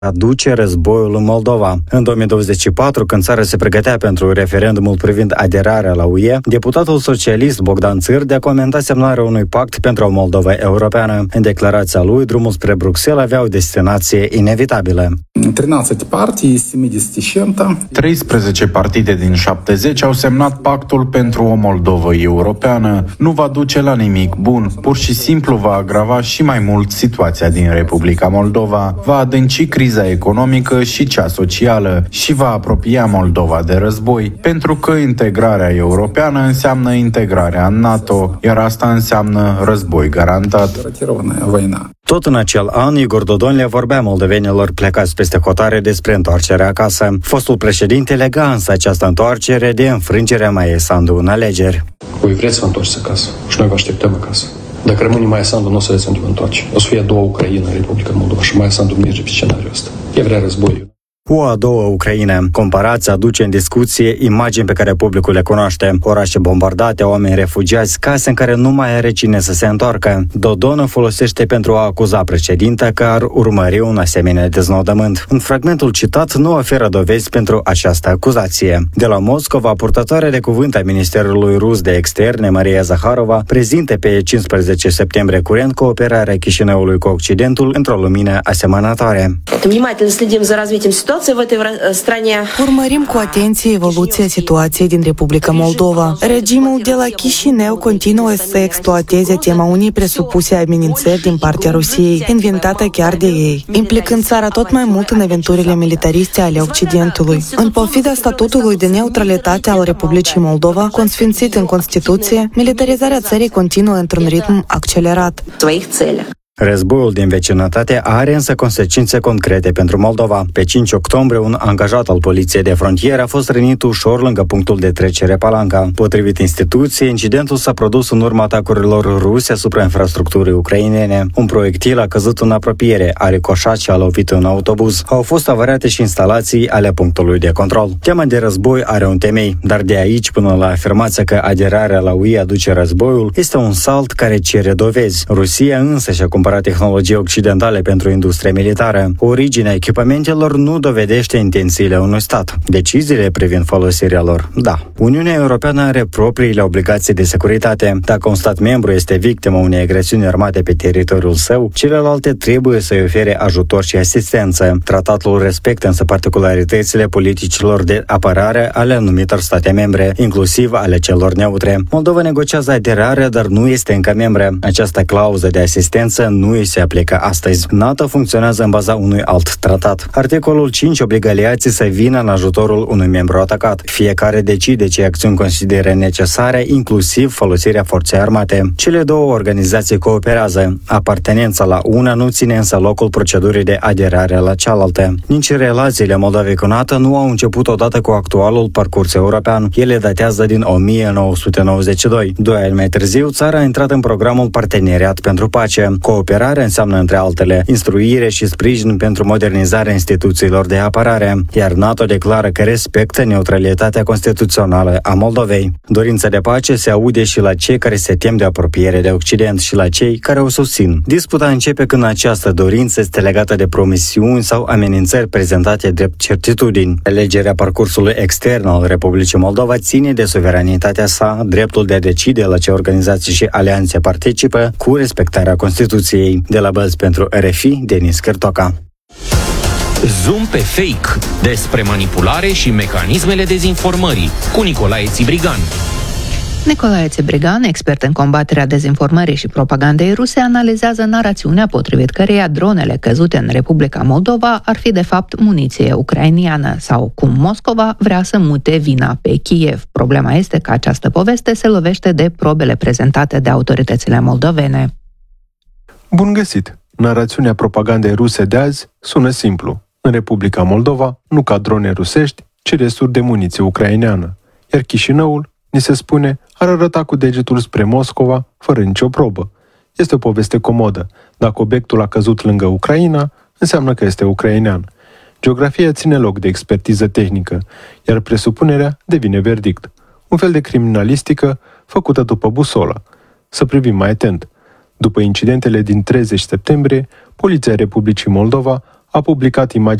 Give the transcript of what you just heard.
aduce războiul în Moldova. În 2024, când țara se pregătea pentru referendumul privind aderarea la UE, deputatul socialist Bogdan Țârdea comenta semnarea unui pact pentru o Moldova europeană. În declarația lui, drumul spre Bruxelles avea o destinație inevitabilă. 13 partide din 70 au semnat pactul pentru o Moldovă europeană. Nu va duce la nimic bun, pur și simplu va agrava și mai mult situația din Republica Moldova, va adânci criza economică și cea socială și va apropia Moldova de război, pentru că integrarea europeană înseamnă integrarea în NATO, iar asta înseamnă război garantat. Tot în acel an, Igor Dodon le vorbea moldovenilor plecați peste hotare despre întoarcerea acasă. Fostul președinte lega însă această întoarcere de înfrângerea Maiei Sandu în alegeri. Voi vreți să vă întoarceți acasă și noi vă așteptăm acasă. Dacă rămâne Maia Sandu, nu o să veți unde vă întoarce. O să fie a doua Ucraina în Republica Moldova și Maia Sandu merge pe scenariul ăsta. Ea vrea războiul. O a doua Ucraina. Comparația aduce în discuție imagini pe care publicul le cunoaște. Orașe bombardate, oameni refugiați, case în care nu mai are cine să se întoarcă. Dodon o folosește pentru a acuza președinta că ar urmări un asemenea deznodământ. În fragmentul citat nu oferă dovezi pentru această acuzație. De la Moscova, purtătoarea de cuvânt a Ministerului Rus de Externe, Maria Zaharova, prezintă pe 15 septembrie curent cooperarea Chișinăului cu Occidentul într-o lumină asemănătoare. Urmărim cu atenție evoluția situației din Republica Moldova. Regimul de la Chișinău continuă să exploateze tema unei presupuse amenințări din partea Rusiei, inventată chiar de ei, implicând țara tot mai mult în aventurile militariste ale Occidentului. În pofida statutului de neutralitate al Republicii Moldova, consfințit în Constituție, militarizarea țării continuă într-un ritm accelerat. Războiul din vecinătate are însă consecințe concrete pentru Moldova. Pe 5 octombrie, un angajat al Poliției de Frontieră a fost rănit ușor lângă punctul de trecere Palanca. Potrivit instituției, incidentul s-a produs în urma atacurilor ruse asupra infrastructurii ucrainene. Un proiectil a căzut în apropiere, a ricoșat și a lovit un autobuz. Au fost avariate și instalații ale punctului de control. Tema de război are un temei, dar de aici până la afirmația că aderarea la UE aduce războiul, este un salt care cere dovezi. Rusia însă și-a cumpărat tehnologii occidentale pentru industria militară. Originea echipamentelor nu dovedește intențiile unui stat. Deciziile privind folosirea lor, da. Uniunea Europeană are propriile obligații de securitate. Dacă un stat membru este victimă unei agresiuni armate pe teritoriul său, celelalte trebuie să-i ofere ajutor și asistență. Tratatul respectă însă particularitățile politicilor de apărare ale anumitor state membre, inclusiv ale celor neutre. Moldova negociază aderarea, dar nu este încă membră. Această clauză de asistență nu îi se aplică astăzi. NATO funcționează în baza unui alt tratat. Articolul 5 obligă aliații să vină în ajutorul unui membru atacat. Fiecare decide ce acțiuni consideră necesare, inclusiv folosirea forței armate. Cele două organizații cooperează. Apartenența la una nu ține însă locul procedurii de aderare la cealaltă. Nici relațiile Moldovei cu NATO nu au început odată cu actualul parcurs european. Ele datează din 1992. 2 ani mai târziu, țara a intrat în programul Parteneriat pentru Pace. Cooperare înseamnă, între altele, instruire și sprijin pentru modernizarea instituțiilor de apărare, iar NATO declară că respectă neutralitatea constituțională a Moldovei. Dorința de pace se aude și la cei care se tem de apropiere de Occident și la cei care o susțin. Disputa începe când această dorință este legată de promisiuni sau amenințări prezentate drept certitudini. Alegerea parcursului extern al Republicii Moldova ține de suveranitatea sa, dreptul de a decide la ce organizații și alianțe participă, cu respectarea Constituției. De la Bălți pentru RFI, Denis Cârtoca. Zoom pe fake, despre manipulare și mecanismele dezinformării, cu Nicolae Țibrigan. Nicolae Țibrigan, expert în combaterea dezinformării și propagandei ruse, analizează narațiunea potrivit căreia dronele căzute în Republica Moldova ar fi de fapt muniție ucrainiană sau cum Moscova vrea să mute vina pe Kiev. Problema este că această poveste se lovește de probele prezentate de autoritățile moldovene. Bun găsit! Narațiunea propagandei ruse de azi sună simplu. În Republica Moldova nu ca drone rusești, ci resturi de muniție ucraineană. Iar Chișinăul, ni se spune, ar arăta cu degetul spre Moscova, fără nicio probă. Este o poveste comodă. Dacă obiectul a căzut lângă Ucraina, înseamnă că este ucrainean. Geografia ține loc de expertiză tehnică, iar presupunerea devine verdict. Un fel de criminalistică făcută după busolă. Să privim mai atent. După incidentele din 30 septembrie, Poliția Republicii Moldova a publicat imagini